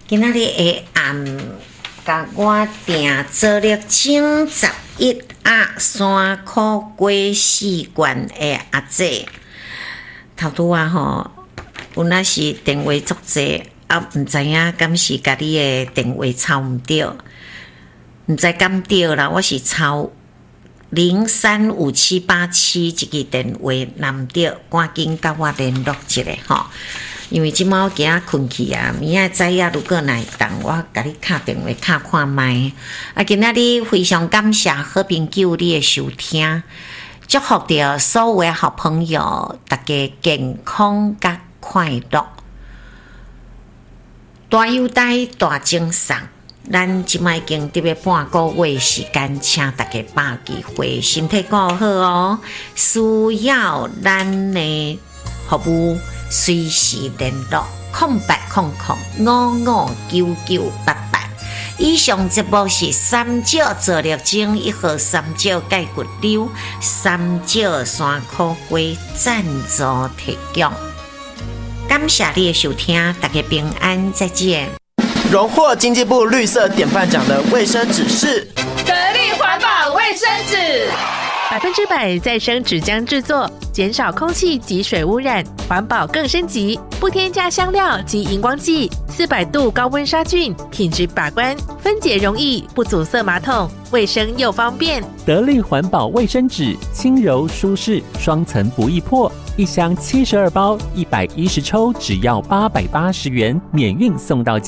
今仔日下暗，甲我订做了整11鸭山苦粿4罐的阿姐，头拄啊吼，有那是电话作济，啊，毋知影敢是家己的电话抄毋对，毋知敢对啦，我是抄035787这个电话，若毋对，赶紧甲我联络一下吼。因为即摆我今仔困去啊，明仔早仔如果若会当，我甲你敲电话敲看卖。啊，今仔日非常感谢好朋友你的收听，祝福着所有的好朋友，大家健康甲快乐，大优待大精神。咱即摆已经伫要半个月时间，请大家把握机会，身体顾好哦。需要咱的服务，随时联络0800559988。以上节目是三角做力精1号三角钙骨溜三角山苦粿赞助提供。感谢你的收听，大家平安，再见。 荣获经济部绿色典范奖的卫生纸是得力环保卫生纸 ，100%再生纸浆制作，减少空气及水污染，环保更升级，不添加香料及荧光剂，400度高温杀菌，品质把关，分解容易，不阻塞马桶，卫生又方便。 得力环保卫生纸，轻柔舒适，双层不易破，一箱72包，110抽，只要880元，免运送到家。